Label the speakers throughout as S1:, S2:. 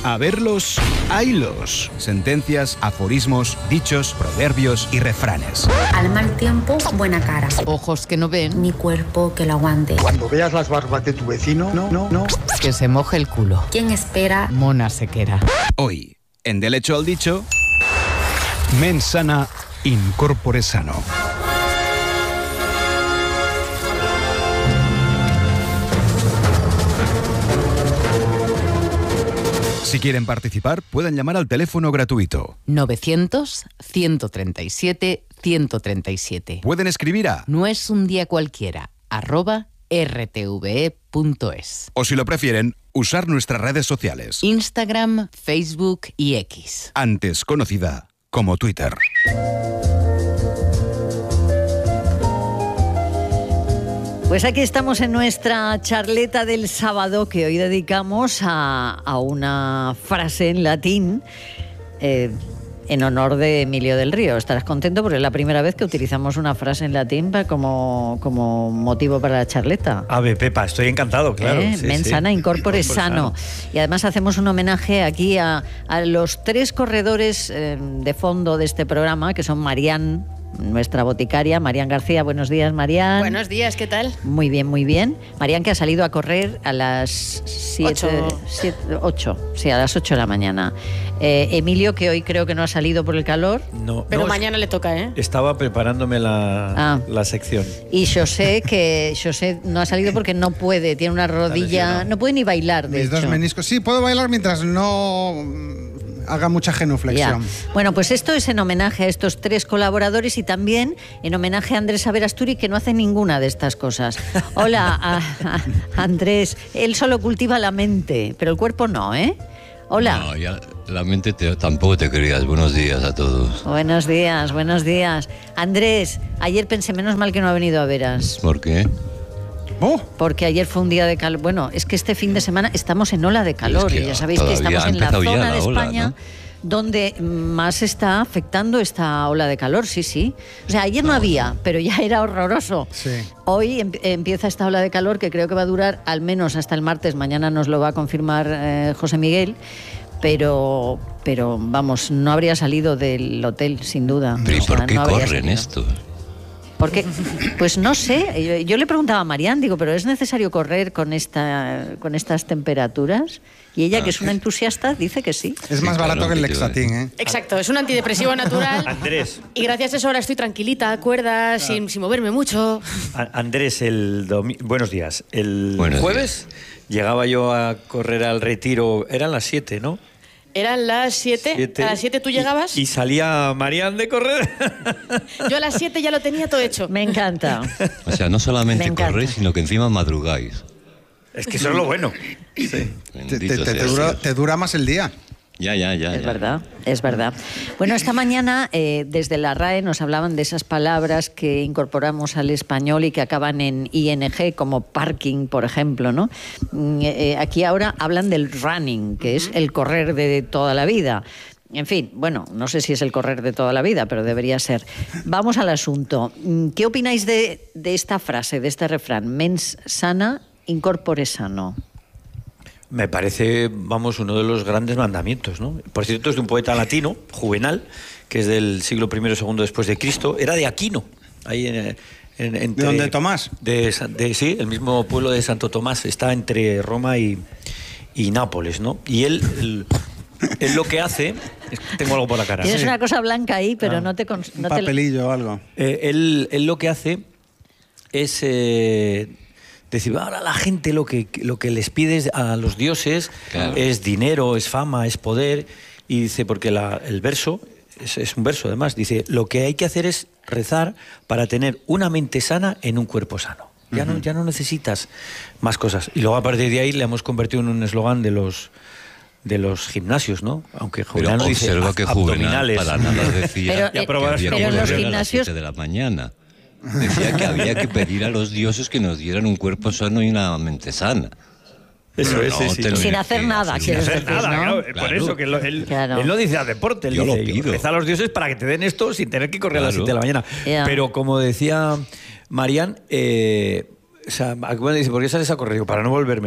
S1: A verlos, haylos. Sentencias, aforismos, dichos, proverbios y refranes.
S2: Al mal tiempo, buena cara.
S3: Ojos que no ven,
S2: Ni cuerpo que lo aguante.
S4: Cuando veas las barbas de tu vecino, no.
S3: que se moje el culo.
S2: ¿Quién espera?
S3: Mona sequera.
S1: Hoy, en Del hecho al dicho, mens sana in corpore sano. Si quieren participar, pueden llamar al teléfono gratuito.
S3: 900-137-137.
S1: Pueden escribir a...
S3: No es un día cualquiera, @rtve.es.
S1: O si lo prefieren, usar nuestras redes sociales.
S3: Instagram, Facebook y X.
S1: Antes conocida como Twitter.
S5: Pues aquí estamos en nuestra charleta del sábado que hoy dedicamos a una frase en latín en honor de Emilio del Río. Estarás contento porque es la primera vez que utilizamos una frase en latín como motivo para la charleta.
S6: Ave Pepa, estoy encantado, claro. Sí,
S5: Mens sana in corpore sano. Y además hacemos un homenaje aquí a los tres corredores de fondo de este programa, que son Marián, nuestra boticaria, Marián García. Buenos días, Marián.
S7: Buenos días, ¿qué tal?
S5: Muy bien, muy bien. Marián, que ha salido a correr a las 8 de la mañana. Emilio, que hoy creo que no ha salido por el calor.
S6: No,
S7: Pero mañana le toca, ¿eh?
S6: Estaba preparándome la sección.
S5: Y José, que José no ha salido porque no puede, tiene una rodilla, no puede ni bailar, de
S8: Mis
S5: hecho.
S8: dos meniscos. Sí, puedo bailar mientras no haga mucha genuflexión.
S5: Ya. Bueno, pues esto es en homenaje a estos tres colaboradores y también en homenaje a Andrés Averasturi, que no hace ninguna de estas cosas. Hola, Andrés. Él solo cultiva la mente, pero el cuerpo no, ¿eh? Hola.
S9: No, ya la mente tampoco te querías. Buenos días a todos.
S5: Buenos días, buenos días. Andrés, ayer pensé, menos mal que no ha venido a veras.
S9: ¿Por qué?
S5: Porque ayer fue un día de calor. Bueno, es que este fin de semana estamos en ola de calor.
S9: Es que
S5: y ya sabéis que estamos en la
S9: ha empezado ya
S5: zona de
S9: la ola,
S5: España,
S9: ¿no?
S5: donde más está afectando esta ola de calor, sí. O sea, ayer no había, pero ya era horroroso.
S8: Sí.
S5: Hoy empieza esta ola de calor que creo que va a durar al menos hasta el martes. Mañana nos lo va a confirmar José Miguel. Pero vamos, no habría salido del hotel, sin duda.
S9: ¿Pero y por qué
S5: no habría
S9: corren
S5: salido.
S9: esto?
S5: Porque, pues no sé, yo le preguntaba a Marián, digo, ¿pero es necesario correr con estas temperaturas? Y ella, que es una entusiasta, dice que sí.
S8: Es más barato que el Lexatin, ¿eh?
S7: Exacto, es un antidepresivo natural.
S6: Andrés.
S7: Y gracias a eso ahora estoy tranquilita, cuerda, sin moverme mucho.
S6: Andrés, buenos días. El
S9: Buenos
S6: jueves llegaba yo a correr al Retiro, eran las 7, ¿no?
S7: Eran las 7. ¿A las 7 tú llegabas?
S6: Y salía Marián de correr.
S7: Yo a las 7 ya lo tenía todo hecho.
S5: Me encanta.
S9: O sea, no solamente
S5: Me encanta.
S9: corréis, sino que encima madrugáis.
S6: Es que eso es lo bueno. Sí.
S9: Bendito sea Dios.
S8: Te dura más el día.
S9: Ya.
S5: Es verdad, es verdad. Bueno, esta mañana desde la RAE nos hablaban de esas palabras que incorporamos al español y que acaban en ing, como parking, por ejemplo, ¿no? Aquí ahora hablan del running, que es el correr de toda la vida. En fin, bueno, no sé si es el correr de toda la vida, pero debería ser. Vamos al asunto. ¿Qué opináis de esta frase, de este refrán? Mens sana in corpore sano.
S6: Me parece, vamos, uno de los grandes mandamientos, ¿no? Por cierto, es de un poeta latino, Juvenal, que es del siglo I o II después de Cristo. Era de Aquino, ahí
S8: ¿De dónde, Tomás?
S6: Sí, el mismo pueblo de Santo Tomás. Está entre Roma y Nápoles, ¿no? Y él lo que hace... Tengo algo por la cara.
S5: Tienes
S6: Sí.
S5: una cosa blanca ahí, pero no te...
S8: Un papelillo o algo.
S6: Él lo que hace es... decir, ahora la gente lo que les pide a los dioses, claro, es dinero, es fama, es poder. Y dice, porque el verso, es un verso además, dice, lo que hay que hacer es rezar para tener una mente sana en un cuerpo sano. Ya no necesitas más cosas. Y luego a partir de ahí le hemos convertido en un eslogan de los gimnasios, ¿no? Aunque Juvenal dice
S9: que
S6: abdominales.
S9: Para nada decía
S5: pero en los gimnasios...
S9: a las 7 de la mañana. Decía que había que pedir a los dioses que nos dieran un cuerpo sano y una mente sana.
S6: Eso es, sí.
S5: Sin hacer nada,
S6: Sin hacer
S5: decir,
S6: nada,
S5: ¿no?
S6: claro. Por eso que él
S5: Claro.
S6: no dice a deporte, él
S9: Yo
S6: dice,
S9: lo pido.
S6: reza a los dioses para que te den esto sin tener que correr a las 7 de la mañana.
S5: Ya.
S6: Pero como decía Marián, o sea, bueno, dice, ¿por qué sales a correr? Digo, para no volverme loco.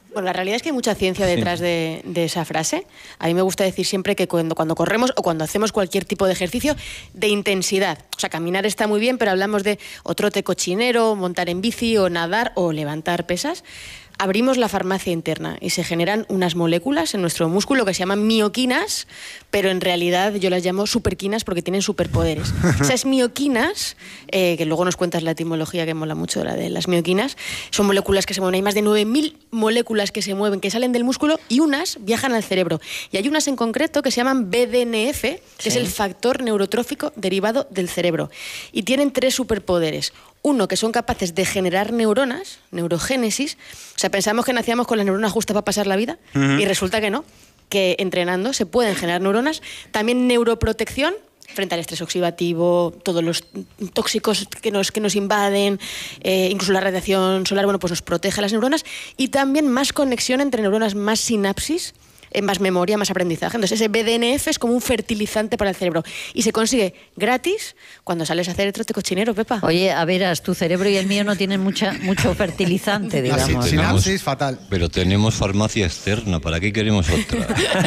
S7: Bueno, la realidad es que hay mucha ciencia detrás de esa frase. A mí me gusta decir siempre que cuando corremos o cuando hacemos cualquier tipo de ejercicio de intensidad, o sea, caminar está muy bien, pero hablamos de o trote cochinero, montar en bici o nadar o levantar pesas, abrimos la farmacia interna y se generan unas moléculas en nuestro músculo que se llaman mioquinas, pero en realidad yo las llamo superquinas porque tienen superpoderes. Esas mioquinas, que luego nos cuentas la etimología que mola mucho, la de las mioquinas, son moléculas que se mueven. Hay más de 9.000 moléculas que se mueven, que salen del músculo y unas viajan al cerebro. Y hay unas en concreto que se llaman BDNF, que es el factor neurotrófico derivado del cerebro. Y tienen 3 superpoderes. Uno, que son capaces de generar neuronas, neurogénesis. O sea, pensamos que nacíamos con las neuronas justas para pasar la vida y resulta que no, que entrenando se pueden generar neuronas. También neuroprotección frente al estrés oxidativo, todos los tóxicos que nos invaden, incluso la radiación solar, bueno, pues nos protege las neuronas. Y también más conexión entre neuronas, más sinapsis, más memoria, más aprendizaje. Entonces ese BDNF es como un fertilizante para el cerebro y se consigue gratis cuando sales a hacer el trote cochinero, Pepa.
S5: Oye, a veras, tu cerebro y el mío no tienen mucho fertilizante, digamos.
S8: La sinapsis fatal.
S9: Pero tenemos farmacia externa, ¿para qué queremos otra?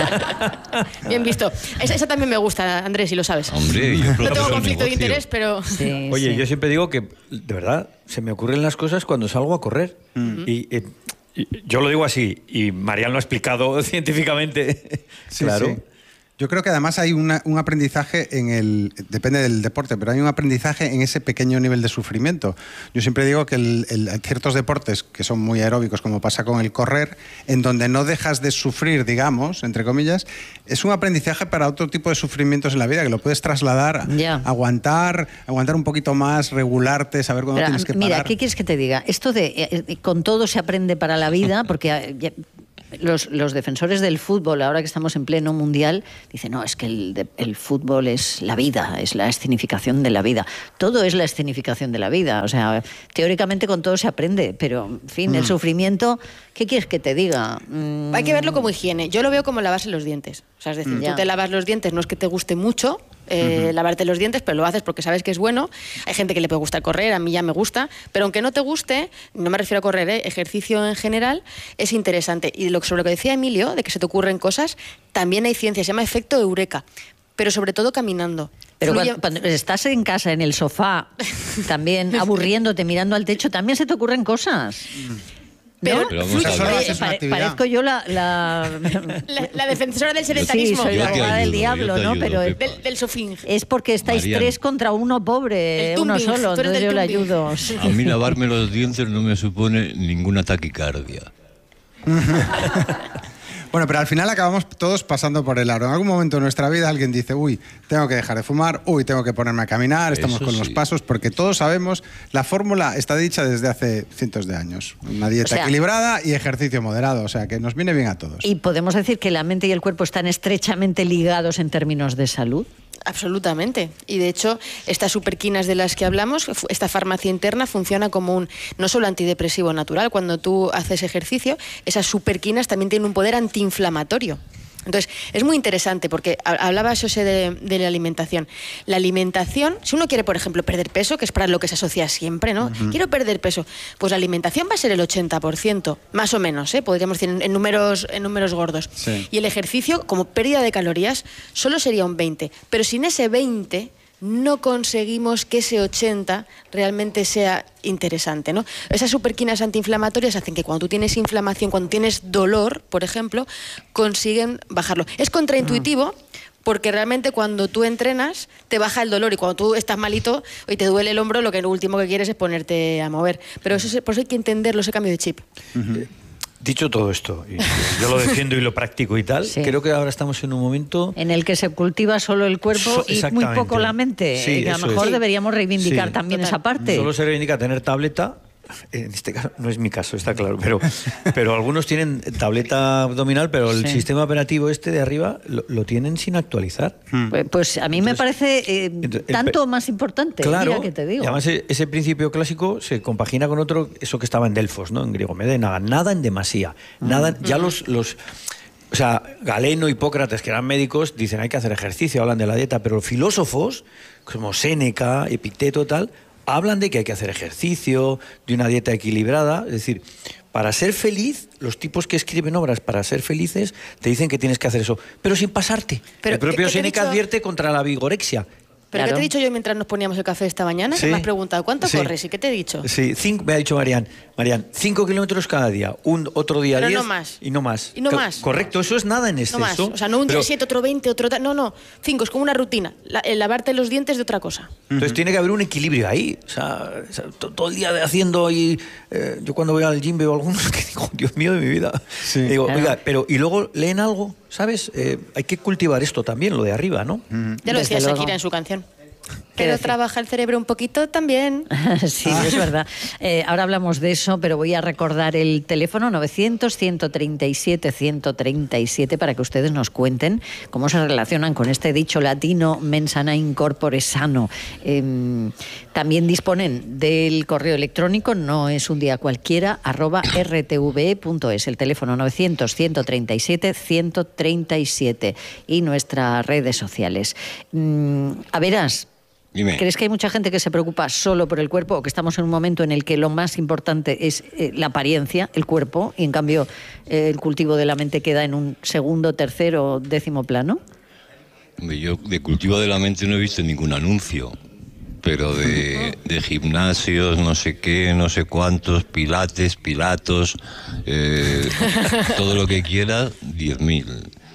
S7: Bien visto. Esa también me gusta, Andrés, si lo sabes.
S9: Hombre, yo
S7: no tengo conflicto de interés, pero...
S5: Sí,
S6: Oye,
S5: sí.
S6: yo siempre digo que, de verdad, se me ocurren las cosas cuando salgo a correr. Y yo lo digo así, y Marian lo ha explicado científicamente.
S8: Sí,
S6: claro.
S8: sí. Yo creo que además hay un aprendizaje depende del deporte, pero hay un aprendizaje en ese pequeño nivel de sufrimiento. Yo siempre digo que hay ciertos deportes que son muy aeróbicos, como pasa con el correr, en donde no dejas de sufrir, digamos, entre comillas, es un aprendizaje para otro tipo de sufrimientos en la vida, que lo puedes trasladar, aguantar un poquito más, regularte, saber cuándo tienes que parar.
S5: Mira, ¿qué quieres que te diga? Esto de con todo se aprende para la vida, porque... Los defensores del fútbol, ahora que estamos en pleno mundial, dicen, no, es que el fútbol es la vida, es la escenificación de la vida. Todo es la escenificación de la vida. O sea, teóricamente con todo se aprende, pero, en fin, el sufrimiento, ¿qué quieres que te diga?
S7: Hay que verlo como higiene. Yo lo veo como lavarse los dientes. O sea, es decir, tú te lavas los dientes, no es que te guste mucho lavarte los dientes, pero lo haces porque sabes que es bueno. Hay gente que le puede gustar correr, a mí ya me gusta, pero aunque no te guste, no me refiero a correr, ejercicio en general, es interesante. Y sobre lo que decía Emilio, de que se te ocurren cosas, también hay ciencia, se llama efecto eureka, pero sobre todo caminando.
S5: Pero cuando estás en casa, en el sofá, también aburriéndote, mirando al techo, también se te ocurren cosas.
S7: Pero
S5: parezco yo la
S7: defensora del sedentarismo.
S5: Sí, soy la abogada del diablo, ¿no? Pero
S7: del sofín.
S5: Es porque estáis
S9: Marian.
S5: 3 contra 1 pobre, uno solo, entonces yo le ayudo. Sí.
S9: A mí lavarme los dientes no me supone ninguna taquicardia.
S8: Bueno, pero al final acabamos todos pasando por el aro. En algún momento de nuestra vida alguien dice, uy, tengo que dejar de fumar, uy, tengo que ponerme a caminar, estamos
S9: Eso
S8: con los
S9: sí.
S8: pasos, porque todos sabemos, la fórmula está dicha desde hace cientos de años. Una dieta equilibrada y ejercicio moderado, o sea, que nos viene bien a todos.
S5: ¿Y podemos decir que la mente y el cuerpo están estrechamente ligados en términos de salud?
S7: Absolutamente. Y de hecho, estas superquinas de las que hablamos, esta farmacia interna funciona como un no solo antidepresivo natural. Cuando tú haces ejercicio, esas superquinas también tienen un poder antiinflamatorio. Entonces, es muy interesante porque hablaba José de la alimentación. La alimentación, si uno quiere, por ejemplo, perder peso, que es para lo que se asocia siempre, ¿no? Quiero perder peso. Pues la alimentación va a ser el 80%, más o menos, podríamos decir, en números gordos.
S8: Sí.
S7: Y el ejercicio, como pérdida de calorías, solo sería un 20%. Pero sin ese 20%, no conseguimos que ese 80 realmente sea interesante, ¿no? Esas superquinas antiinflamatorias hacen que cuando tú tienes inflamación, cuando tienes dolor, por ejemplo, consiguen bajarlo. Es contraintuitivo porque realmente cuando tú entrenas te baja el dolor y cuando tú estás malito y te duele el hombro, lo último que quieres es ponerte a mover. Pero por eso hay que entenderlo, ese cambio de chip.
S6: Dicho todo esto, y yo lo defiendo y lo practico y tal, creo que ahora estamos en un momento...
S5: En el que se cultiva solo el cuerpo y muy poco la mente.
S6: Sí,
S5: que a lo mejor deberíamos reivindicar también esa parte.
S6: Solo se reivindica tener tableta. En este caso, no es mi caso, está claro, pero algunos tienen tableta abdominal, pero el sistema operativo de arriba lo tienen sin actualizar.
S5: Pues a mí me parece tanto más importante,
S6: claro,
S5: mira que te digo.
S6: Y además ese principio clásico se compagina con otro, eso que estaba en Delfos, ¿no? En griego, nada en demasía. Nada, ya o sea, Galeno, Hipócrates, que eran médicos, dicen hay que hacer ejercicio, hablan de la dieta, pero filósofos, como Séneca, Epicteto, tal, hablan de que hay que hacer ejercicio, de una dieta equilibrada, es decir, para ser feliz, los tipos que escriben obras para ser felices te dicen que tienes que hacer eso, pero sin pasarte.
S7: Pero,
S6: el propio
S7: ¿qué te he
S6: Séneca
S7: dicho?
S6: advierte contra la vigorexia.
S7: ¿Pero
S5: Claro.
S7: qué te he dicho yo mientras nos poníamos el café esta mañana?
S6: Sí.
S7: Que me has preguntado, ¿cuánto
S6: Sí.
S7: corres? ¿Y qué te he dicho?
S6: Sí, me ha dicho Marian, 5 kilómetros cada día, otro día
S7: Pero
S6: 10
S7: no más.
S6: y no más.
S7: Y no más.
S6: Correcto, eso es nada en exceso.
S7: No más. O sea, no un día
S6: pero-
S7: 7, otro 20, otro... No. 5, es como una rutina. El lavarte los dientes de otra cosa.
S6: Entonces tiene que haber un equilibrio ahí. O sea, todo el día haciendo y yo cuando voy al gym veo algunos que digo, Dios mío de mi vida.
S8: Sí.
S6: Digo,
S5: Claro.
S6: oiga, pero y luego leen algo, ¿sabes? Hay que cultivar esto también, lo de arriba, ¿no?
S7: Ya lo decía
S5: Desde luego.
S7: Shakira en su canción.
S5: ¿Qué
S7: Pero
S5: decir?
S7: trabaja el cerebro un poquito también.
S5: Sí, es verdad. Ahora hablamos de eso, pero voy a recordar el teléfono 900-137-137 para que ustedes nos cuenten cómo se relacionan con este dicho latino mens sana in corpore sano. También disponen del correo electrónico, no es un día cualquiera, @rtve.es, el teléfono 900-137-137 y nuestras redes sociales. A veras,
S9: Dime.
S5: ¿crees que hay mucha gente que se preocupa solo por el cuerpo o que estamos en un momento en el que lo más importante es la apariencia, el cuerpo, y en cambio el cultivo de la mente queda en un segundo, tercero, décimo plano?
S9: Hombre, yo de cultivo de la mente no he visto ningún anuncio, pero de gimnasios, no sé qué, no sé cuántos, pilatos, todo lo que quieras, 10.000.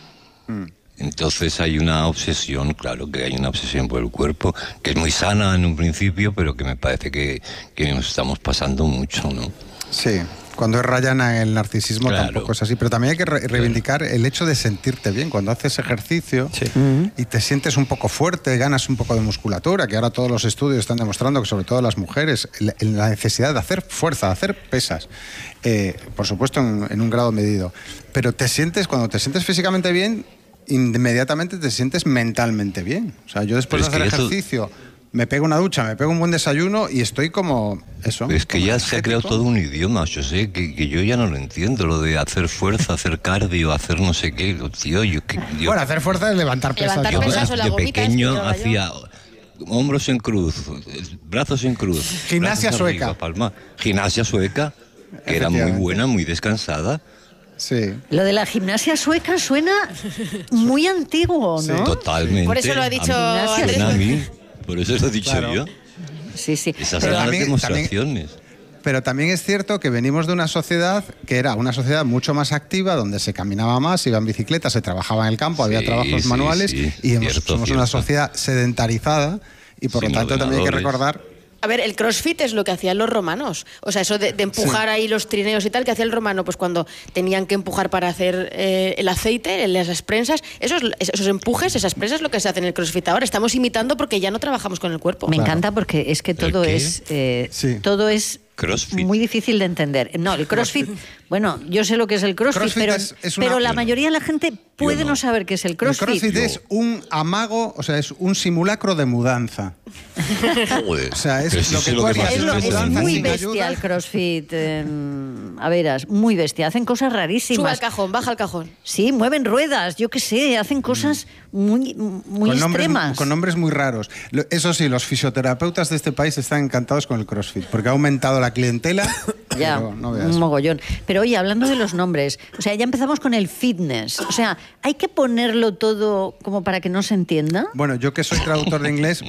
S9: Entonces hay una obsesión, claro que hay una obsesión por el cuerpo, que es muy sana en un principio, pero que me parece que nos estamos pasando mucho, ¿no?
S8: Sí, cuando es rayana el narcisismo
S9: Claro.
S8: tampoco es así, pero también hay que reivindicar el hecho de sentirte bien. Cuando haces ejercicio
S6: Sí.
S8: y te sientes un poco fuerte, ganas un poco de musculatura, que ahora todos los estudios están demostrando que sobre todo las mujeres, la necesidad de hacer fuerza, de hacer pesas, por supuesto en un grado medido, pero cuando te sientes físicamente bien, inmediatamente te sientes mentalmente bien. O sea, yo después de
S9: Pero
S8: hacer
S9: es que eso-
S8: ejercicio, me pego una ducha, me pego un buen desayuno y estoy como eso.
S9: Es que
S8: como
S9: ya se ha creado
S8: energético.
S9: todo un idioma, yo sé, que yo ya no lo entiendo, lo de hacer fuerza, hacer cardio, hacer no sé qué, tío, yo
S8: Bueno, hacer fuerza es levantar pesas.
S7: Levantar
S9: yo
S7: pesas o la
S9: de
S7: gomita,
S9: pequeño
S7: estiro gallo.
S9: hacía hombros en cruz, brazos en cruz.
S8: Gimnasia
S9: brazos
S8: sueca.
S9: arriba, palma. Gimnasia sueca, que era muy
S8: Efectivamente.
S9: buena, muy descansada.
S8: Sí.
S5: Lo de la gimnasia sueca suena muy antiguo, ¿no?
S9: Totalmente.
S7: Por eso lo ha dicho
S9: A mí,
S5: Andrés.
S9: suena a mí, por eso lo he dicho
S8: Claro.
S9: yo.
S5: Sí, sí.
S9: Esas
S8: Pero
S9: son las
S8: también-
S9: demostraciones.
S8: Pero también es cierto que venimos de una sociedad que era una sociedad mucho más activa, donde se caminaba más, se iba en bicicleta, se trabajaba en el campo, había
S9: Sí,
S8: trabajos
S9: sí,
S8: manuales
S9: sí,
S8: y
S9: cierto,
S8: somos una
S9: cierto.
S8: sociedad sedentarizada y por
S9: Sin
S8: lo tanto también hay que
S9: ordenadores.
S8: recordar.
S7: A ver, el crossfit es lo que hacían los romanos. O sea, eso de empujar ahí los trineos y tal, que hacía el romano, pues cuando tenían que empujar para hacer el aceite, las prensas, esos empujes, esas prensas es lo que se hace en el crossfit ahora. Estamos imitando porque ya no trabajamos con el cuerpo.
S5: Me encanta porque es que todo
S9: qué?
S5: es
S8: Sí.
S5: todo es
S9: Crossfit.
S5: muy difícil de entender. No, el CrossFit, bueno, yo sé lo que es el CrossFit,
S8: CrossFit
S5: pero,
S8: es una-
S5: pero la mayoría de la gente puede
S9: no.
S5: no saber qué es el
S8: El
S5: CrossFit.
S8: CrossFit
S9: Yo-
S8: es un amago, o sea, es un simulacro de mudanza.
S9: Joder.
S8: O sea, es
S9: Pero si
S8: lo
S9: sé
S8: que
S9: lo
S8: tú
S9: que
S8: haces
S9: más
S5: Es,
S8: en
S5: lo-
S8: la
S5: es
S8: mudanza
S5: muy
S8: sin
S5: bestia
S8: ayuda.
S5: el CrossFit. A veras, muy bestia. Hacen cosas
S7: Sube al
S5: rarísimas.
S7: cajón, baja al cajón.
S5: Sí, mueven ruedas, yo qué sé, hacen cosas muy extremas.
S8: Con nombres muy raros. Eso sí, los fisioterapeutas de este país están encantados con el CrossFit, porque ha aumentado la clientela.
S5: Ya,
S8: pero no veas.
S5: un mogollón. Pero oye, hablando de los nombres, o sea, ya empezamos con el fitness. O sea, ¿hay que ponerlo todo como para que no se entienda?
S8: Bueno, yo que soy traductor de inglés,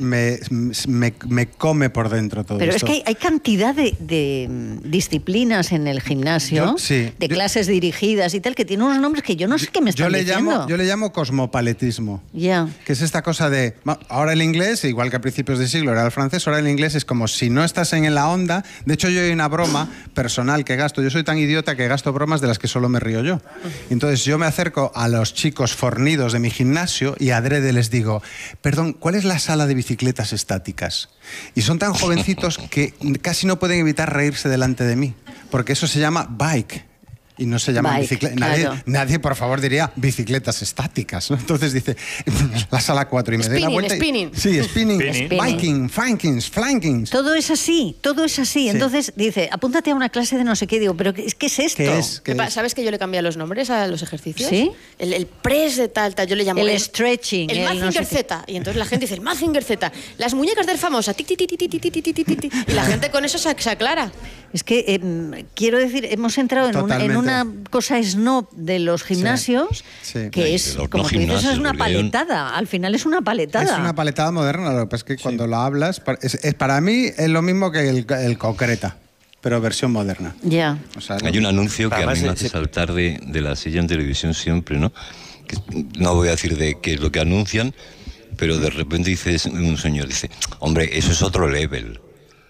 S8: me come por dentro todo
S5: Pero
S8: esto.
S5: es que hay cantidad de disciplinas en el gimnasio, de clases dirigidas y tal, que tienen unos nombres que yo no sé qué me están diciendo.
S8: Yo le llamo cosmopaletismo.
S5: Ya.
S8: Que es esta cosa de... Ahora el inglés, igual que a principios de siglo era el francés, ahora el inglés es como si no estás en la onda. De hecho, yo hay una broma personal que gasto. Yo soy tan idiota que gasto bromas de las que solo me río yo. Entonces yo me acerco a los chicos fornidos de mi gimnasio y adrede les digo, perdón, ¿cuál es la sala de bicicletas estáticas? Y son tan jovencitos que casi no pueden evitar reírse delante de mí, porque eso se llama bike. Y no se llaman
S5: Bike,
S8: bicicletas.
S5: claro.
S8: Nadie, por favor, diría bicicletas estáticas, ¿no? Entonces dice, la sala 4 y me doy la vuelta.
S7: Spinning.
S8: Sí, spinning.
S5: Spinning.
S8: Biking, flankings.
S5: Todo es así, todo es así.
S8: Sí.
S5: Entonces dice, apúntate a una clase de no sé qué. Digo, ¿pero qué es esto?
S8: ¿Qué es?
S7: ¿Sabes que yo le cambié los nombres a los ejercicios?
S5: ¿Sí?
S7: El press de tal, yo le llamo...
S5: El stretching,
S7: El
S5: el
S7: Mazinger
S5: no sé qué.
S7: Z. Y entonces la gente dice, el Mazinger Z. Las muñecas del famosa. Tic, tic, tic, tic, tic, tic, tic, tic, tic, tic. Y la gente con eso se aclara.
S5: Es que, quiero decir, hemos entrado en
S8: Totalmente.
S5: una cosa snob de los gimnasios
S8: Sí.
S5: que
S9: De
S5: es,
S9: los
S5: como
S9: no
S5: tú dices, es
S9: gimnasios,
S5: una
S9: porque hay un-
S5: paletada. Al final es una paletada.
S8: Es una paletada moderna, lo que pasa es que cuando lo hablas, para mí es lo mismo que el concreta, pero versión moderna.
S5: Ya.
S8: O sea,
S9: Hay un anuncio que a
S6: Además,
S9: mí me hace saltar de la silla en televisión siempre, ¿no? Que no voy a decir de qué es lo que anuncian, pero de repente dice un señor, dice, hombre, eso es otro level.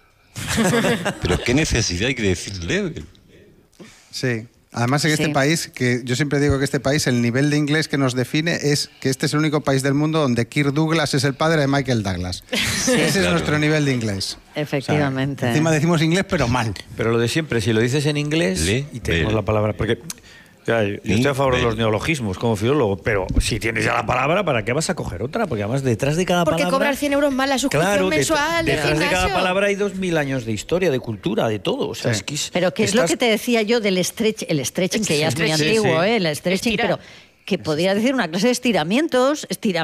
S9: Pero qué necesidad hay que decir level.
S8: Sí. Además, en
S5: Sí.
S8: este país, que yo siempre digo que este país, el nivel de inglés que nos define es que este es el único país del mundo donde Kirk Douglas es el padre de Michael Douglas. Ese es
S9: Claro.
S8: nuestro nivel de inglés.
S5: Efectivamente.
S8: O sea, encima decimos inglés, pero mal.
S6: Pero lo de siempre, si lo dices en inglés y tenemos la palabra, porque ya, yo estoy a favor de los neologismos como filólogo, pero si tienes ya la palabra, ¿para qué vas a coger otra? Porque además detrás de cada
S7: Porque
S6: palabra...
S7: cobrar 100 euros más la suscripción
S6: Claro,
S7: mensual de
S6: detrás de cada
S7: gimnasio.
S6: palabra hay 2000 años de historia, de cultura, de todo. O sea,
S8: Sí.
S6: es que
S5: Pero ¿qué es lo
S6: estás-
S5: que te decía yo del el stretching, que ya es muy
S6: Sí,
S5: antiguo,
S6: sí.
S5: el stretching,
S7: Estirar.
S5: pero que podría decir una clase de estiramientos,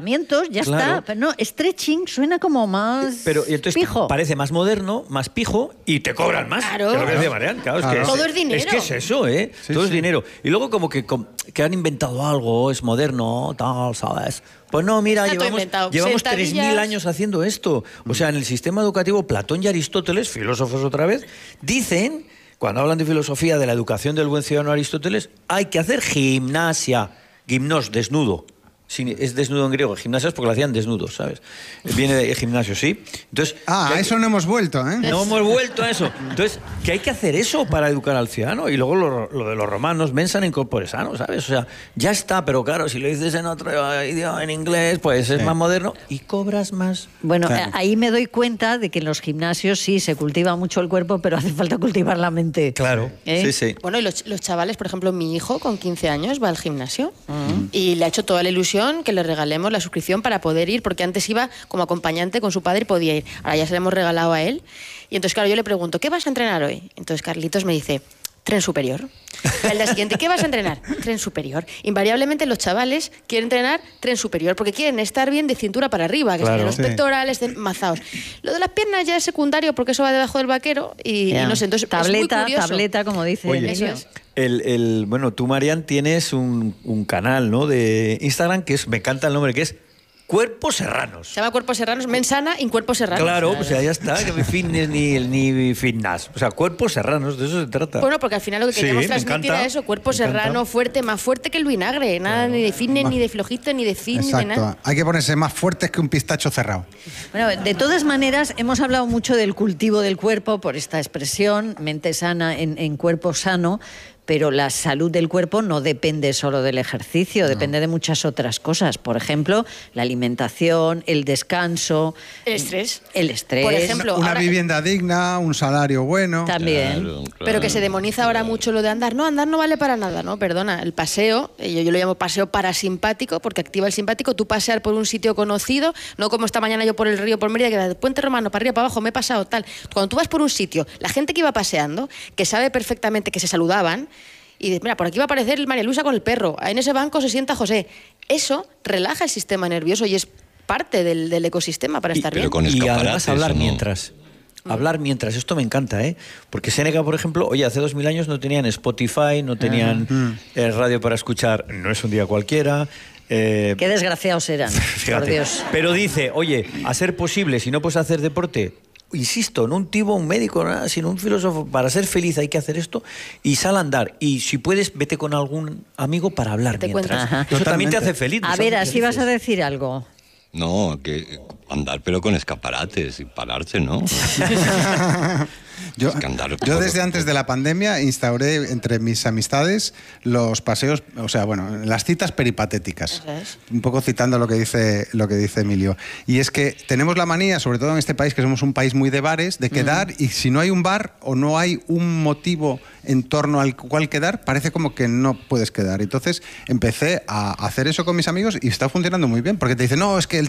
S5: ya
S6: Claro.
S5: está. Pero no, stretching suena como más
S6: Pero y entonces
S5: pijo.
S6: parece más moderno, más pijo y te cobran más.
S7: Claro.
S6: Que es lo que decía Marian, claro, es que
S8: Claro.
S7: Todo es dinero.
S6: Es que es eso, ¿eh?
S8: Sí,
S6: Todo es
S8: sí.
S6: dinero. Y luego como que han inventado algo, es moderno, tal, ¿sabes? Pues no, mira,
S7: Está todo inventado.
S6: llevamos
S7: Sentadillas.
S6: 3000 años haciendo esto. O sea, en el sistema educativo, Platón y Aristóteles, filósofos otra vez, dicen, cuando hablan de filosofía, de la educación del buen ciudadano Aristóteles, hay que hacer gimnasia. Gimnos, desnudo. Sí, es desnudo en griego. Gimnasia es porque lo hacían desnudos, ¿sabes? Viene de gimnasio, ¿sí? Entonces,
S8: Ah,
S6: que
S8: a
S6: hay-
S8: eso no hemos vuelto, ¿eh?
S6: no hemos vuelto a eso. Entonces, que hay que hacer eso para educar al ciudadano. Y luego lo de los romanos, mensan in corpore sano, ¿sabes? O sea, ya está, pero claro, si lo dices en otro idioma, en inglés, pues es más moderno y cobras más.
S5: Bueno,
S8: Claro.
S5: ahí me doy cuenta de que en los gimnasios sí se cultiva mucho el cuerpo, pero hace falta cultivar la mente.
S6: Claro,
S5: ¿Eh?
S6: sí, sí.
S7: Bueno, y los chavales, por ejemplo, mi hijo con 15 años va al gimnasio y le ha hecho toda la ilusión que le regalemos la suscripción para poder ir, porque antes iba como acompañante con su padre y podía ir. Ahora ya se le hemos regalado a él. Y entonces, claro, yo le pregunto, ¿qué vas a entrenar hoy? Entonces Carlitos me dice, tren superior. Al día siguiente, ¿qué vas a entrenar? Tren superior. Invariablemente los chavales quieren entrenar tren superior porque quieren estar bien de cintura para arriba, que
S6: Claro.
S7: estén los
S8: Sí.
S7: pectorales mazados. Lo de las piernas ya es secundario porque eso va debajo del vaquero y
S5: Ya.
S7: no sé, entonces es muy curioso.
S5: tableta, como dice
S6: Oye,
S5: Emilio.
S7: Eso es.
S6: Bueno, tú, Marian, tienes un canal, ¿no? De Instagram que es, me encanta el nombre, que es Cuerpos Serranos.
S7: Se llama Cuerpos Serranos, mensana en Cuerpos Serranos.
S6: Claro, pues ya está, que ni fitness ni fitness. O sea, Cuerpos Serranos, de eso se trata.
S7: Bueno, porque al final lo que
S6: Sí,
S7: queríamos
S6: me
S7: transmitir
S6: encanta,
S7: era eso, cuerpo
S6: me encanta.
S7: serrano, fuerte, más fuerte que el vinagre. Nada ni de fitness, ni de flojito, ni de fit, ni de nada.
S8: Exacto. Hay que ponerse más fuertes que un pistacho cerrado.
S5: Bueno, de todas maneras, hemos hablado mucho del cultivo del cuerpo por esta expresión, mente sana en cuerpo sano, pero la salud del cuerpo no depende solo del ejercicio, depende de muchas otras cosas. Por ejemplo, la alimentación, el descanso,
S7: El estrés.
S5: el estrés.
S7: Por ejemplo,
S8: Una
S7: ahora-
S8: vivienda digna, un salario bueno.
S5: También.
S9: Claro,
S7: Pero que se
S9: claro.
S7: demoniza ahora mucho lo de andar. No, andar no vale para nada, ¿no? Perdona, el paseo, yo lo llamo paseo parasimpático, porque activa el simpático. Tú pasear por un sitio conocido, no como esta mañana yo por el río, por Mérida, que de Puente Romano, para arriba, para abajo, me he pasado tal. Cuando tú vas por un sitio, la gente que iba paseando, que sabe perfectamente que se saludaban, y dices, mira, por aquí va a aparecer el María Luisa con el perro, en ese banco se sienta José. Eso relaja el sistema nervioso y es parte del ecosistema para estar
S9: pero
S7: bien.
S9: con
S6: Y además
S9: escaparates,
S6: hablar
S9: ¿o no?
S6: mientras. Hablar mientras, esto me encanta, ¿eh? Porque Séneca, por ejemplo, oye, hace 2000 años no tenían Spotify, no tenían radio para escuchar, no es un día cualquiera.
S5: Qué desgraciados eran, por
S6: Fíjate.
S5: Dios.
S6: Pero dice, oye, a ser posible, si no puedes hacer deporte, insisto, no un tibo, un médico, nada, sino un filósofo, para ser feliz hay que hacer esto y sal a andar. Y si puedes, vete con algún amigo para hablar
S7: Te
S6: mientras.
S7: cuentas.
S5: Ajá.
S6: Eso también te
S8: Totalmente.
S6: hace feliz.
S5: A
S6: nos
S5: ver,
S6: hace
S5: así vas a
S6: felices.
S5: decir algo.
S9: No, que andar pero con escaparates y pararse, ¿no?
S8: Yo
S9: Escandaloso.
S8: desde antes de la pandemia instauré entre mis amistades los paseos, o sea, bueno, las citas peripatéticas.
S7: Eso es.
S8: Un poco citando lo que dice Emilio. Y es que tenemos la manía, sobre todo en este país, que somos un país muy de bares, de quedar, y si no hay un bar o no hay un motivo en torno al cual quedar, parece como que no puedes quedar. Entonces empecé a hacer eso con mis amigos y está funcionando muy bien, porque te dicen, no, es que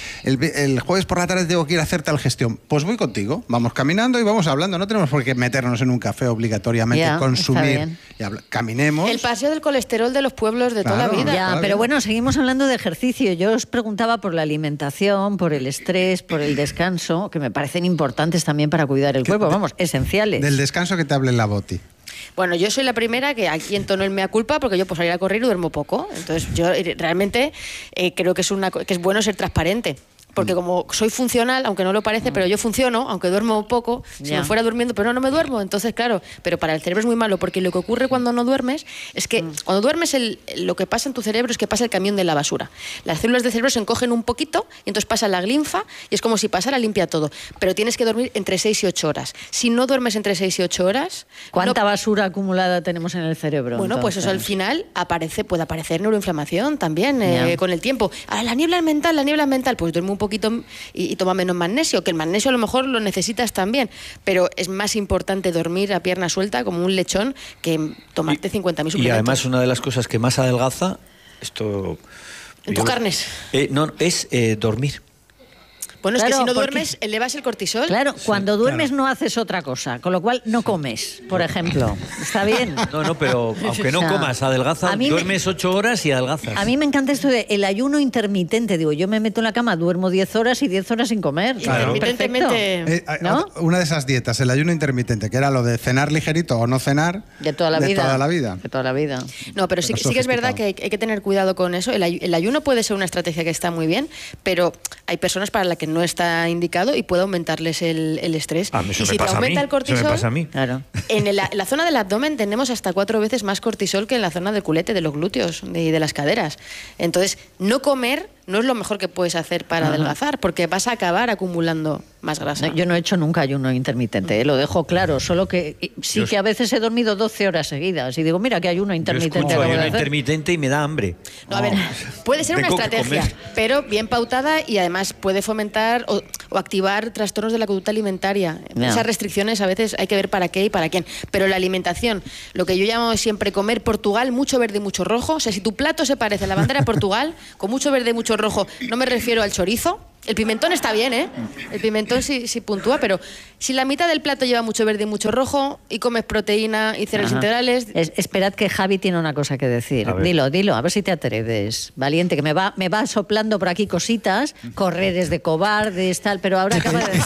S8: el jueves por la tarde tengo que ir a hacer tal gestión. Pues voy contigo, vamos caminando y vamos hablando, no tenemos por qué meternos en un café obligatoriamente,
S5: Ya,
S8: consumir, y caminemos.
S7: El paseo del colesterol de los pueblos de toda la
S8: Claro.
S7: vida.
S5: Ya, pero bueno, seguimos hablando de ejercicio. Yo os preguntaba por la alimentación, por el estrés, por el descanso, que me parecen importantes también para cuidar el cuerpo, vamos, esenciales.
S8: Del descanso que te hable la Boti.
S7: Bueno, yo soy la primera que aquí entono el mea culpa porque yo por salir a correr y duermo poco. Entonces yo realmente creo que es bueno ser transparente. Porque como soy funcional, aunque no lo parece, pero yo funciono, aunque duermo poco, si
S5: Ya.
S7: me fuera durmiendo, pero no me duermo. Entonces, claro, pero para el cerebro es muy malo, porque lo que ocurre cuando no duermes es que cuando duermes lo que pasa en tu cerebro es que pasa el camión de la basura. Las células del cerebro se encogen un poquito y entonces pasa la linfa y es como si pasara, limpia todo. Pero tienes que dormir entre 6 y 8 horas. Si no duermes entre 6 y 8 horas...
S5: ¿Cuánta
S7: no-
S5: basura acumulada tenemos en el cerebro?
S7: Bueno, pues eso al
S5: entonces?
S7: final puede aparecer neuroinflamación también
S5: Ya.
S7: con el tiempo. Ahora, la niebla mental, pues duerme un poquito y toma menos magnesio, que el magnesio a lo mejor lo necesitas también, pero es más importante dormir a pierna suelta como un lechón que tomarte 50.000 suplementos.
S6: Y además una de las cosas que más adelgaza, esto...
S7: En tus carnes.
S6: No, es dormir.
S7: Bueno, es
S5: Claro,
S7: que si no
S5: porque-
S7: duermes, elevas el cortisol.
S5: Claro, cuando duermes no haces otra cosa, con lo cual no comes, por ejemplo. ¿Está bien?
S6: No, pero aunque no
S5: O sea,
S6: comas, adelgaza,
S5: a mí me-
S6: duermes 8 horas y adelgazas.
S5: A mí me encanta esto de el ayuno intermitente. Digo, yo me meto en la cama, duermo 10 horas y 10 horas sin comer.
S8: Claro.
S7: Intermitentemente.
S5: ¿No?
S8: Una de esas dietas, el ayuno intermitente, que era lo de cenar ligerito o no cenar.
S5: De toda la vida.
S8: Toda la vida.
S5: De toda la vida.
S7: No, pero sí, sí que es verdad que hay que tener cuidado con eso. El ayuno puede ser una estrategia que está muy bien, pero hay personas para las que no está indicado y puede aumentarles el estrés.
S6: Ah, eso
S7: Y
S6: me
S7: si te
S6: pasa a mí,
S7: aumenta el
S6: eso me
S7: cortisol,
S6: pasa a mí.
S5: Claro.
S7: en la zona del abdomen tenemos hasta 4 veces más cortisol que en la zona del culete, de los glúteos y de las caderas. Entonces, no comer no es lo mejor que puedes hacer para adelgazar, porque vas a acabar acumulando más grasa.
S5: No, yo no he hecho nunca ayuno intermitente, lo dejo claro, solo que sí que a veces he dormido 12 horas seguidas y digo, mira que ayuno
S6: Yo
S5: intermitente
S6: escucho
S5: acabo de
S6: ayuno
S5: hacer.
S6: intermitente y me da hambre.
S7: No, a ver, puede ser una
S6: Tengo que
S7: estrategia,
S6: comer.
S7: pero bien pautada y además puede fomentar o activar trastornos de la conducta alimentaria.
S5: Ya.
S7: Esas restricciones a veces hay que ver para qué y para quién. Pero la alimentación, lo que yo llamo siempre comer Portugal, mucho verde y mucho rojo. O sea, si tu plato se parece a la bandera de Portugal, con mucho verde y mucho rojo, no me refiero al chorizo. El pimentón está bien, ¿eh? El pimentón sí puntúa, pero si la mitad del plato lleva mucho verde y mucho rojo y comes proteína y cereales
S5: Ajá.
S7: integrales...
S5: Esperad que Javi tiene una cosa que decir.
S6: A ver.
S5: Dilo, a ver si te atreves. Valiente, que me va soplando por aquí cositas. Correr es de cobardes, tal, pero ahora acaba de...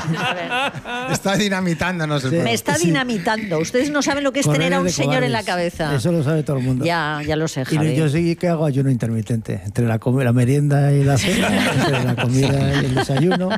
S5: A ver.
S8: Está dinamitándonos el
S5: Me
S8: programa.
S5: está dinamitando. Ustedes no saben lo que es
S10: Correr
S5: tener a
S10: es
S5: un
S10: de
S5: señor en la
S10: cobardes.
S5: cabeza.
S10: Eso lo sabe todo el mundo.
S5: Ya lo sé,
S10: Y
S5: Javi.
S10: yo sí que hago ayuno intermitente. Entre la merienda y la cena, entre la comida y el desayuno.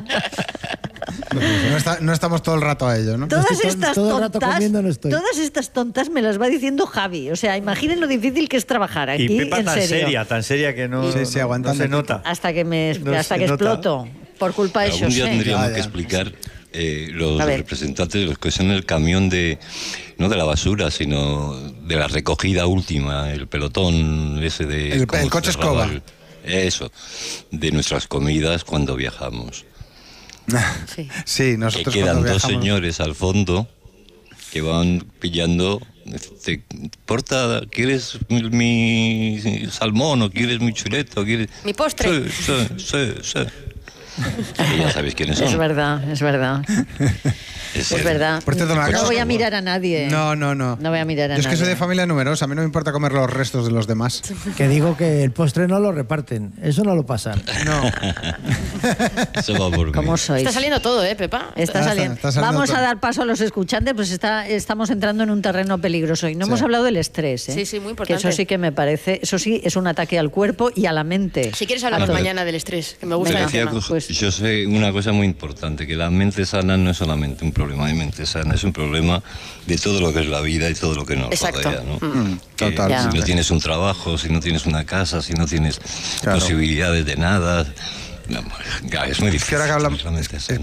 S8: No estamos todo el rato a ello, ¿no?
S5: Todas
S10: Estoy
S5: estas
S10: todo el rato
S5: tontas,
S10: comiendo, no estoy.
S5: todas estas tontas me las va diciendo Javi. O sea, imaginen lo difícil que es trabajar aquí,
S6: Y Pepa
S5: en
S6: tan
S5: serio.
S6: seria que no,
S8: Sí,
S6: no
S8: aguantando.
S6: se nota.
S5: Hasta que
S6: No
S5: hasta
S6: se
S5: que
S6: nota.
S5: exploto por culpa de
S9: Algún día
S5: José.
S9: tendríamos
S8: Ya.
S9: que explicar los
S5: A ver.
S9: representantes, los que son el camión no de la basura, sino de la recogida última, el pelotón ese de...
S8: El
S9: cómo
S8: coche
S9: cerraba
S8: escoba.
S9: Eso, de nuestras comidas cuando viajamos.
S5: Sí.
S8: Sí,
S9: Que
S8: nosotros
S9: quedan
S8: cuando
S9: dos
S8: viajamos-
S9: señores al fondo que van pillando... Porta, ¿quieres mi salmón o quieres mi chuleto? ¿Quieres...
S7: Mi postre.
S9: Sí. Y ya sabéis quiénes son.
S5: Es verdad.
S9: Es
S5: Es verdad.
S8: Por cierto, me
S5: No
S8: acabo-
S5: voy a mirar a nadie.
S8: No.
S5: No voy a mirar a
S8: Yo es que soy
S5: nadie.
S8: de familia numerosa, a mí no me importa comer los restos de los demás.
S10: Que digo que el postre no lo reparten. Eso no lo pasan.
S8: No.
S9: Eso va por mí.
S5: ¿Cómo sois?
S7: Está saliendo todo, ¿eh, Pepa?
S5: Está saliendo.
S8: está saliendo
S5: Vamos a
S8: todo.
S5: dar paso a los escuchantes, pues estamos entrando en un terreno peligroso. Y no
S8: Sí.
S5: hemos hablado del estrés, ¿eh?
S7: Sí, muy
S5: Que
S7: importante.
S5: eso sí que me parece, eso sí es un ataque al cuerpo y a la mente.
S7: Si quieres hablamos
S9: Ah, pero-
S7: mañana del estrés, que me gusta
S9: Pero
S7: el
S9: decía
S7: tema.
S5: Pues-
S9: yo sé una cosa muy importante, que la mente sana no es solamente un problema de mente sana, es un problema de todo lo que es la vida y todo lo que nos
S7: Exacto.
S9: rodea, ¿no? Que
S8: total.
S5: Ya.
S9: Si no tienes un trabajo, si no tienes una casa, si no tienes
S8: Claro.
S9: posibilidades de nada, no, ya, es muy difícil.
S8: que ahora que hablamos-
S9: tener la mente sana.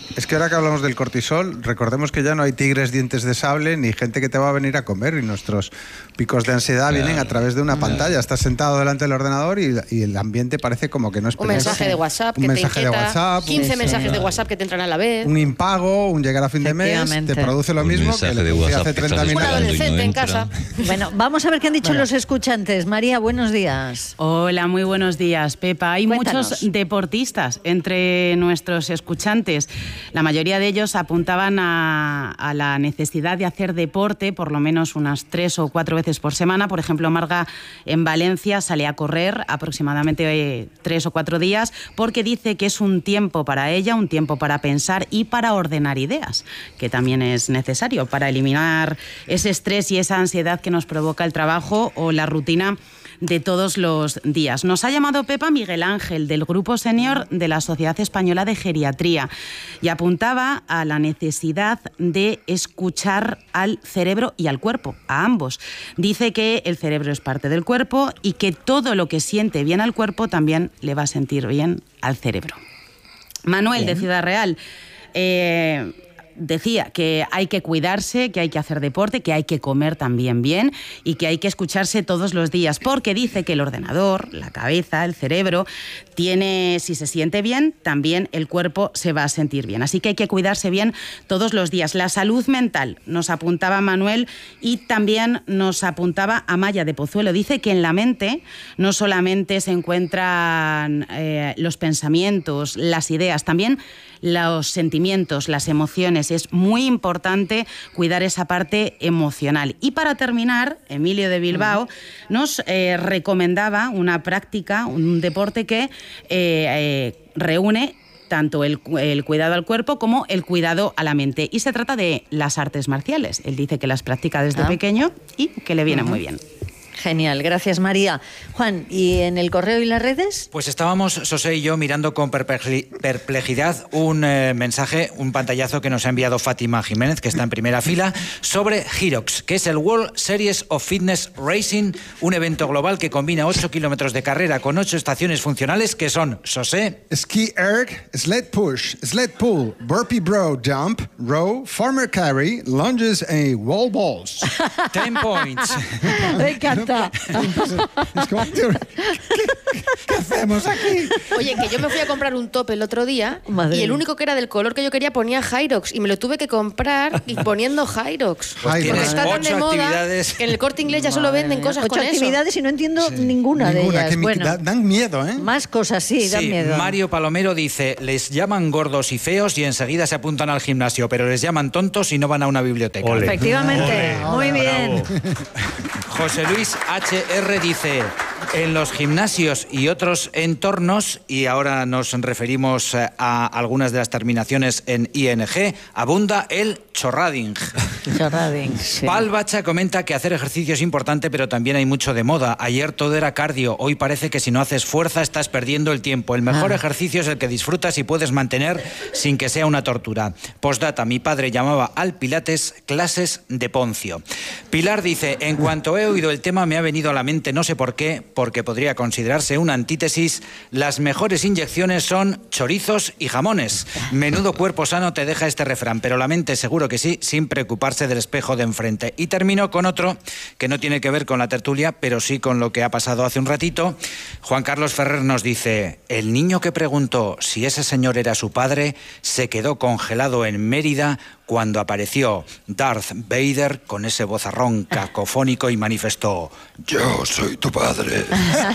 S8: Es que ahora que hablamos del cortisol, recordemos que ya no hay tigres dientes de sable ni gente que te va a venir a comer, y nuestros picos de ansiedad vienen a través de una pantalla. Estás sentado delante del ordenador y el ambiente parece como que no es peligroso.
S7: Un mensaje de WhatsApp
S8: Un
S7: que
S8: mensaje
S7: te
S8: de
S7: inquieta,
S8: WhatsApp,
S7: 15 mensajes de WhatsApp que te entran a la vez.
S8: Un impago, un llegar a fin de mes,
S5: Efectivamente.
S8: te produce lo
S9: Un
S8: mismo
S9: mensaje
S8: que le
S9: de
S8: producía
S9: WhatsApp
S8: hace
S9: que
S8: 30
S9: estás
S7: Un
S8: minutos.
S9: esperando y no
S7: adolescente en
S9: entra.
S7: casa.
S5: Bueno, vamos a ver qué han dicho los escuchantes. María, buenos días.
S11: Hola, muy buenos días, Pepa. Hay
S5: Cuéntanos.
S11: muchos deportistas entre nuestros escuchantes. La mayoría de ellos apuntaban a la necesidad de hacer deporte por lo menos unas 3 o 4 veces por semana. Por ejemplo, Marga en Valencia sale a correr aproximadamente 3 o 4 días porque dice que es un tiempo para ella, un tiempo para pensar y para ordenar ideas, que también es necesario para eliminar ese estrés y esa ansiedad que nos provoca el trabajo o la rutina de todos los días. Nos ha llamado Pepa Miguel Ángel, del Grupo Senior de la Sociedad Española de Geriatría, y apuntaba a la necesidad de escuchar al cerebro y al cuerpo, a ambos. Dice que el cerebro es parte del cuerpo y que todo lo que siente bien al cuerpo también le va a sentir bien al cerebro. Manuel, de Ciudad Real, decía que hay que cuidarse, que hay que hacer deporte, que hay que comer también bien y que hay que escucharse todos los días, porque dice que el ordenador, la cabeza, el cerebro, si se siente bien, también el cuerpo se va a sentir bien. Así que hay que cuidarse bien todos los días. La salud mental, nos apuntaba Manuel, y también nos apuntaba Amaya de Pozuelo. Dice que en la mente no solamente se encuentran los pensamientos, las ideas, también los sentimientos, las emociones. Es muy importante cuidar esa parte emocional. Y para terminar, Emilio de Bilbao nos recomendaba una práctica, un deporte que reúne tanto el cuidado al cuerpo como el cuidado a la mente. Y se trata de las artes marciales. Él dice que las practica desde pequeño y que le vienen muy bien.
S5: Genial, gracias María. Juan, ¿y en el correo y las redes?
S12: Pues estábamos, Sosé y yo, mirando con perplejidad un mensaje, un pantallazo que nos ha enviado Fátima Jiménez, que está en primera fila, sobre HYROX, que es el World Series of Fitness Racing, un evento global que combina 8 kilómetros de carrera con 8 estaciones funcionales que son, Sosé...
S8: Ski erg, sled push, sled pull, burpee bro jump, row, farmer carry, lunges y wall balls.
S12: 10 points.
S5: Me encanta.
S8: Es como, ¿qué hacemos aquí?
S7: Oye, que yo me fui a comprar un top el otro día
S5: Madre
S7: y el
S5: mía.
S7: único que era del color que yo quería ponía HYROX y me lo tuve que comprar y poniendo HYROX.
S8: Pues
S7: Porque
S8: tienes
S7: está tan de
S12: 8
S7: moda
S12: actividades.
S7: que en el Corte Inglés ya solo venden cosas
S5: 8
S7: con eso.
S5: actividades y no entiendo ninguna de ellas.
S8: que
S5: Bueno,
S8: dan miedo, ¿eh?
S5: más cosas, sí, dan
S12: Sí,
S5: miedo.
S12: Mario Palomero dice, les llaman gordos y feos y enseguida se apuntan al gimnasio, pero les llaman tontos y no van a una biblioteca.
S6: Ole.
S5: Efectivamente, muy bien.
S12: José Luis HR dice, en los gimnasios y otros entornos, y ahora nos referimos a algunas de las terminaciones en ING, abunda el chorrading.
S5: Chorrading, sí.
S12: Pal Bacha comenta que hacer ejercicio es importante, pero también hay mucho de moda. Ayer todo era cardio, hoy parece que si no haces fuerza estás perdiendo el tiempo. El mejor ejercicio es el que disfrutas y puedes mantener sin que sea una tortura. Postdata, mi padre llamaba al pilates clases de Poncio. Pilar dice, en cuanto he oído el tema me ha venido a la mente, no sé por qué, porque podría considerarse una antítesis, las mejores inyecciones son chorizos y jamones. Menudo cuerpo sano te deja este refrán, pero la mente seguro que sí, sin preocuparse del espejo de enfrente. Y termino con otro que no tiene que ver con la tertulia, pero sí con lo que ha pasado hace un ratito. Juan Carlos Ferrer nos dice, el niño que preguntó si ese señor era su padre se quedó congelado en Mérida cuando apareció Darth Vader con ese vozarrón cacofónico y manifestó, yo soy tu padre.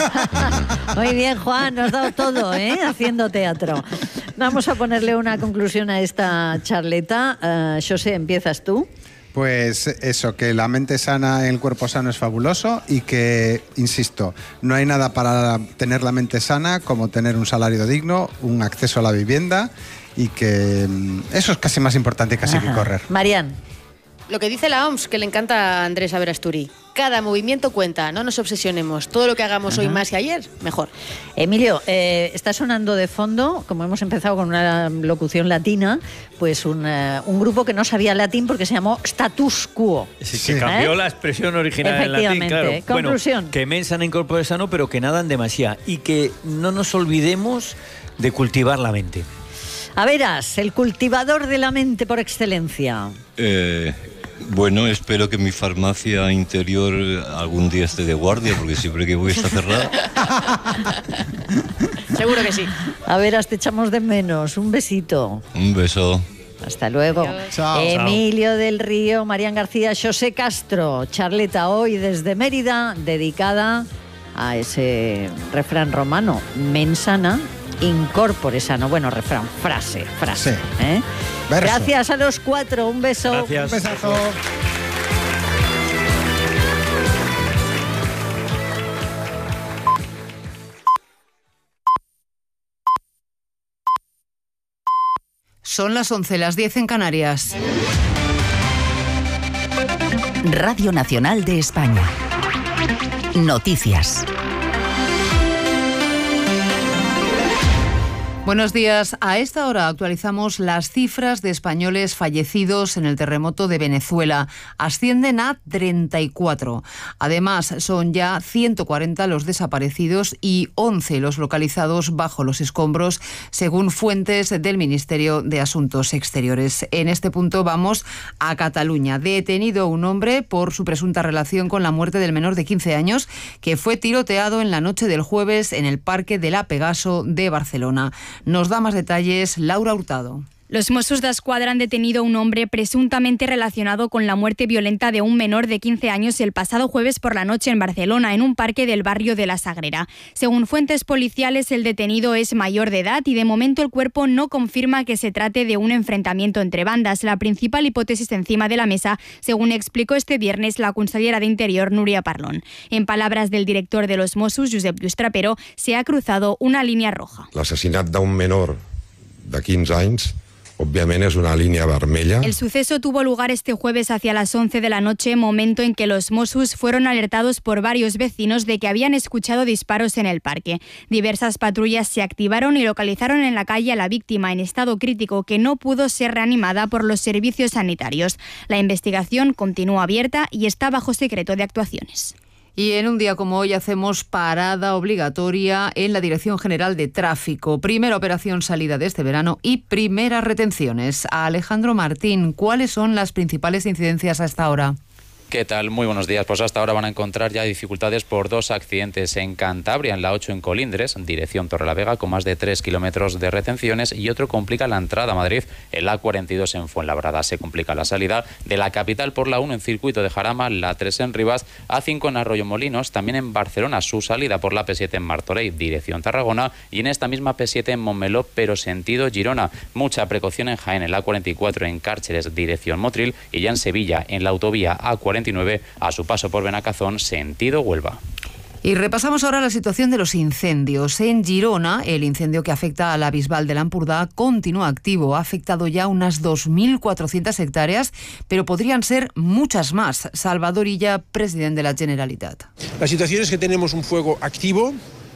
S5: Muy bien, Juan, nos has dado todo, haciendo teatro. Vamos a ponerle una conclusión a esta charleta. José, empiezas tú.
S8: Pues eso, que la mente sana en el cuerpo sano es fabuloso y que, insisto, no hay nada para tener la mente sana como tener un salario digno, un acceso a la vivienda y que eso es casi más importante casi que correr.
S5: Marian.
S7: Lo que dice la OMS, que le encanta a Andrés Averasturi. Cada movimiento cuenta, no nos obsesionemos. Todo lo que hagamos hoy más que ayer, mejor.
S5: Emilio, está sonando de fondo, como hemos empezado con una locución latina, pues un grupo que no sabía latín porque se llamó Status Quo.
S6: Sí, que cambió la expresión original en latín, claro.
S5: Conclusión.
S6: Bueno, que mensan en corpore sano, pero que nadan demasiado. Y que no nos olvidemos de cultivar la mente.
S5: A veras, el cultivador de la mente por excelencia.
S9: Bueno, espero que mi farmacia interior algún día esté de guardia, porque siempre que voy está cerrada.
S7: Seguro que sí.
S5: A veras, te echamos de menos. Un besito.
S9: Un beso.
S5: Hasta luego.
S8: Chao.
S5: Emilio del Río, Marián García, José Castro. Charleta hoy desde Mérida, dedicada a ese refrán romano, mens sana, in corpore sano. Bueno, refrán, frase.
S8: Sí.
S5: ¿Eh?
S8: Verso.
S5: Gracias a los 4, un beso.
S6: Gracias.
S8: Un besazo.
S13: Son las 11, las 10 en Canarias.
S3: Radio Nacional de España. Noticias.
S13: Buenos días. A esta hora actualizamos las cifras de españoles fallecidos en el terremoto de Venezuela. Ascienden a 34. Además, son ya 140 los desaparecidos y 11 los localizados bajo los escombros, según fuentes del Ministerio de Asuntos Exteriores. En este punto vamos a Cataluña. Detenido un hombre por su presunta relación con la muerte del menor de 15 años que fue tiroteado en la noche del jueves en el Parque de la Pegaso de Barcelona. Nos da más detalles Laura Hurtado.
S14: Los Mossos d'Esquadra han detenido a un hombre presuntamente relacionado con la muerte violenta de un menor de 15 años el pasado jueves por la noche en Barcelona, en un parque del barrio de La Sagrera. Según fuentes policiales, el detenido es mayor de edad y de momento el cuerpo no confirma que se trate de un enfrentamiento entre bandas. La principal hipótesis encima de la mesa, según explicó este viernes la consellera de Interior, Núria Parlon. En palabras del director de los Mossos, Josep Lluís Trapero, se ha cruzado una línea roja.
S15: L'assassinat d'un menor de 15 anys obviamente es una línea vermella.
S14: El suceso tuvo lugar este jueves hacia las 11 de la noche, momento en que los Mossos fueron alertados por varios vecinos de que habían escuchado disparos en el parque. Diversas patrullas se activaron y localizaron en la calle a la víctima en estado crítico, que no pudo ser reanimada por los servicios sanitarios. La investigación continúa abierta y está bajo secreto de actuaciones.
S13: Y en un día como hoy hacemos parada obligatoria en la Dirección General de Tráfico. Primera operación salida de este verano y primeras retenciones. A Alejandro Martín, ¿cuáles son las principales incidencias a esta hora?
S16: ¿Qué tal? Muy buenos días. Pues hasta ahora van a encontrar ya dificultades por 2 accidentes en Cantabria, en la 8 en Colindres, dirección Torrelavega, con más de 3 kilómetros de retenciones, y otro complica la entrada a Madrid, en la 42 en Fuenlabrada. Se complica la salida de la capital por la 1 en Circuito de Jarama, la 3 en Rivas, A5 en Arroyomolinos, también en Barcelona, su salida por la P7 en Martorell, dirección Tarragona, y en esta misma P7 en Montmeló, pero sentido Girona. Mucha precaución en Jaén, en la 44 en Cárceres, dirección Motril, y ya en Sevilla, en la autovía A49, a su paso por Benacazón, sentido Huelva.
S13: Y repasamos ahora la situación de los incendios. En Girona, el incendio que afecta a la Bisbal de l'Empordà continúa activo. Ha afectado ya unas 2.400 hectáreas, pero podrían ser muchas más. Salvador Illa, presidente de la Generalitat.
S17: La situación es que tenemos un fuego activo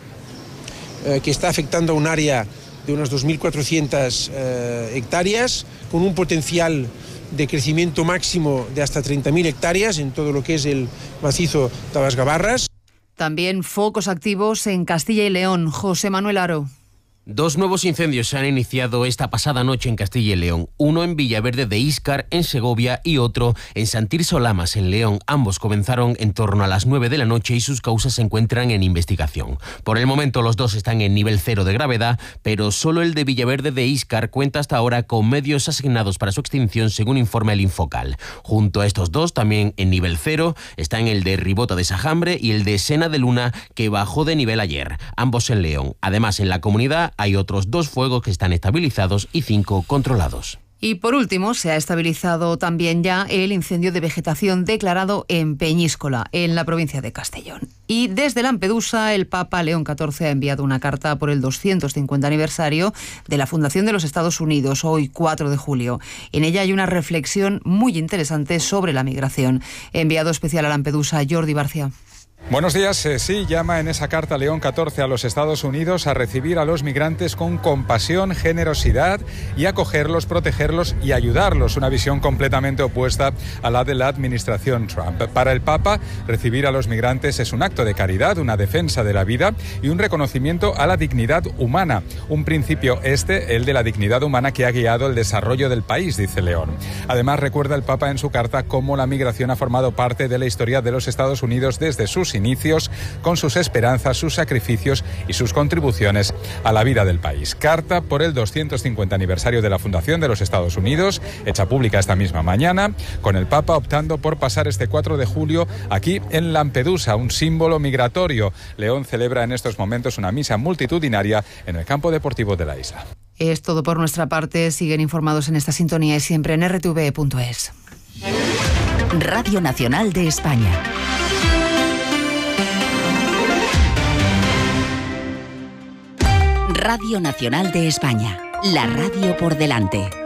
S17: que está afectando a un área de unas 2.400 hectáreas, con un potencial de crecimiento máximo de hasta 30.000 hectáreas en todo lo que es el macizo Tabasgabarras.
S13: También focos activos en Castilla y León. José Manuel Aro.
S18: 2 nuevos incendios se han iniciado esta pasada noche en Castilla y León. Uno en Villaverde de Íscar, en Segovia, y otro en Sant Tirso Lamas, en León. Ambos comenzaron en torno a las 9 de la noche y sus causas se encuentran en investigación. Por el momento los dos están en nivel 0 de gravedad, pero solo el de Villaverde de Íscar cuenta hasta ahora con medios asignados para su extinción, según informa el Infocal. Junto a estos dos, también en nivel 0, están el de Ribota de Sajambre y el de Sena de Luna, que bajó de nivel ayer, ambos en León. Además, en la comunidad hay otros 2 fuegos que están estabilizados y 5 controlados.
S13: Y por último, se ha estabilizado también ya el incendio de vegetación declarado en Peñíscola, en la provincia de Castellón. Y desde Lampedusa, el Papa León XIV ha enviado una carta por el 250 aniversario de la fundación de los Estados Unidos, hoy 4 de julio. En ella hay una reflexión muy interesante sobre la migración. Enviado especial a Lampedusa, Jordi Barcia.
S19: Buenos días. Sí, llama en esa carta León XIV a los Estados Unidos a recibir a los migrantes con compasión, generosidad y acogerlos, protegerlos y ayudarlos. Una visión completamente opuesta a la de la administración Trump. Para el Papa, recibir a los migrantes es un acto de caridad, una defensa de la vida y un reconocimiento a la dignidad humana. Un principio el de la dignidad humana que ha guiado el desarrollo del país, dice León. Además, recuerda el Papa en su carta cómo la migración ha formado parte de la historia de los Estados Unidos desde sus inicios, con sus esperanzas, sus sacrificios y sus contribuciones a la vida del país. Carta por el 250 aniversario de la fundación de los Estados Unidos, hecha pública esta misma mañana, con el Papa optando por pasar este 4 de julio aquí en Lampedusa, un símbolo migratorio. León celebra en estos momentos una misa multitudinaria en el campo deportivo de la isla.
S13: Es todo por nuestra parte. Siguen informados en esta sintonía y siempre en rtv.es.
S3: Radio Nacional de España. Radio Nacional de España, la radio por delante.